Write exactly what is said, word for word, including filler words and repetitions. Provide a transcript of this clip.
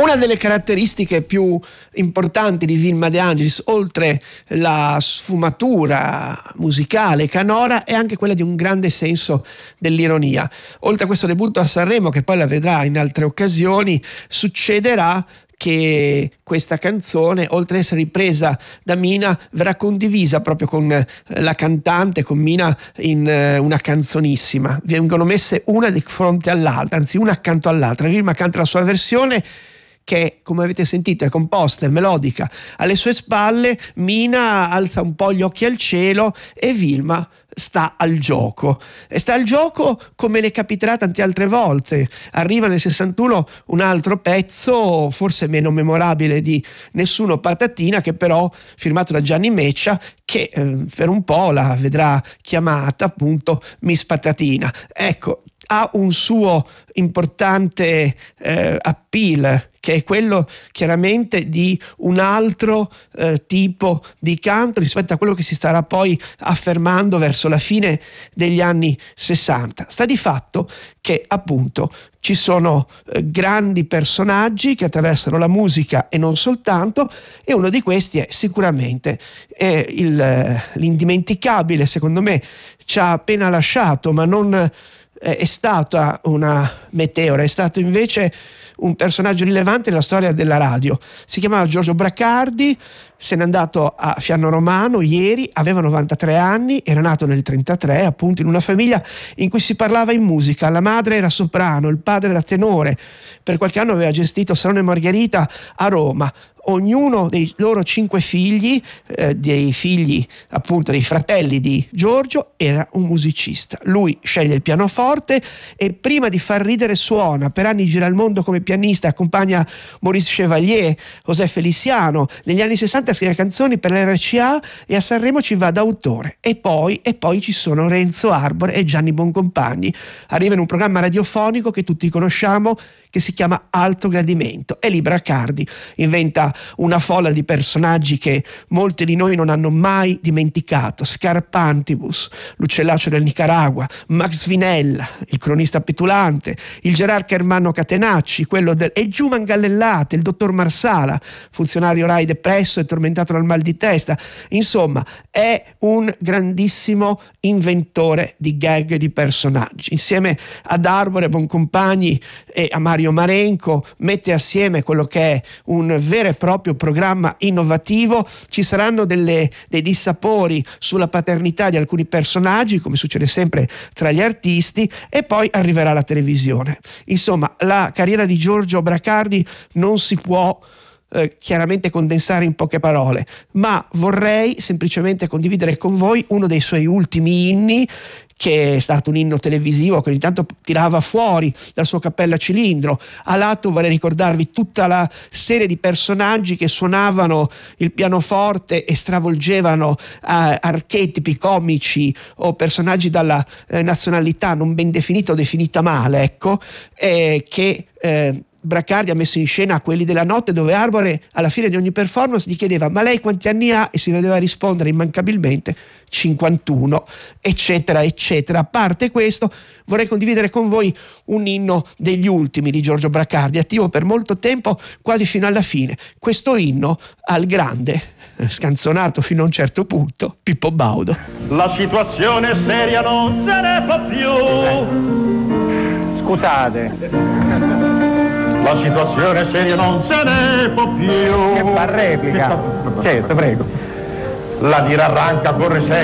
Una delle caratteristiche più importanti di Vilma De Angelis, oltre la sfumatura musicale canora, è anche quella di un grande senso dell'ironia. Oltre a questo debutto a Sanremo, che poi la vedrà in altre occasioni, succederà che questa canzone, oltre ad essere ripresa da Mina, verrà condivisa proprio con la cantante, con Mina, in una canzonissima. Vengono messe una di fronte all'altra, anzi una accanto all'altra. Vilma canta la sua versione, che come avete sentito è composta e melodica. Alle sue spalle Mina alza un po' gli occhi al cielo e Vilma sta al gioco. E sta al gioco come le capiterà tante altre volte. Arriva nel sessantuno un altro pezzo, forse meno memorabile di Nessuno Patatina, che però firmato da Gianni Meccia, che eh, per un po' la vedrà chiamata appunto Miss Patatina. Ecco, ha un suo importante eh, appeal, che è quello chiaramente di un altro eh, tipo di canto rispetto a quello che si starà poi affermando verso la fine degli anni sessanta. Sta di fatto che appunto ci sono eh, grandi personaggi che attraversano la musica e non soltanto, e uno di questi è sicuramente eh, il, eh, l'indimenticabile, secondo me ci ha appena lasciato, ma non è stata una meteora, è stato invece un personaggio rilevante nella storia della radio. Si chiamava Giorgio Bracardi, se n'è andato a Fiano Romano ieri, aveva novantatré anni, era nato nel trentatré, appunto in una famiglia in cui si parlava in musica. La madre era soprano, il padre era tenore, per qualche anno aveva gestito Salone Margherita a Roma. Ognuno dei loro cinque figli, eh, dei figli appunto dei fratelli di Giorgio, era un musicista. Lui sceglie il pianoforte e prima di far ridere suona. Per anni gira il mondo come pianista, accompagna Maurice Chevalier, José Feliciano. Negli anni sessanta scrive canzoni per l'R C A e a Sanremo ci va da autore. E poi, e poi ci sono Renzo Arbore e Gianni Boncompagni. Arriva in un programma radiofonico che tutti conosciamo, che si chiama Alto Gradimento, e lì Bracardi inventa una folla di personaggi che molti di noi non hanno mai dimenticato: Scarpantibus, l'uccellaccio del Nicaragua, Max Vinella, il cronista petulante, il gerarca Ermanno Catenacci, quello del e Giuvan Gallellate, il dottor Marsala, funzionario Rai depresso e tormentato dal mal di testa. Insomma, è un grandissimo inventore di gag e di personaggi. Insieme ad Arbore, Boncompagni e a Mario Marenco mette assieme quello che è un vero e proprio programma innovativo. Ci saranno delle, dei dissapori sulla paternità di alcuni personaggi, come succede sempre tra gli artisti, e poi arriverà la televisione. Insomma, la carriera di Giorgio Bracardi non si può Eh, chiaramente condensare in poche parole, ma vorrei semplicemente condividere con voi uno dei suoi ultimi inni, che è stato un inno televisivo che ogni tanto tirava fuori dal suo cappello a cilindro. A lato vorrei ricordarvi tutta la serie di personaggi che suonavano il pianoforte e stravolgevano eh, archetipi comici o personaggi dalla eh, nazionalità non ben definita o definita male, ecco, eh, che eh, Bracardi ha messo in scena Quelli della notte, dove Arbore alla fine di ogni performance gli chiedeva: ma lei quanti anni ha? E si vedeva rispondere immancabilmente cinquantuno, eccetera eccetera. A parte questo, vorrei condividere con voi un inno degli ultimi di Giorgio Bracardi, attivo per molto tempo, quasi fino alla fine. Questo inno al grande, scanzonato fino a un certo punto, Pippo Baudo. La situazione seria non se ne può più. Scusate, La situazione seria non se ne può più. che fa replica? Certo, prego. La dirarranca corre sempre.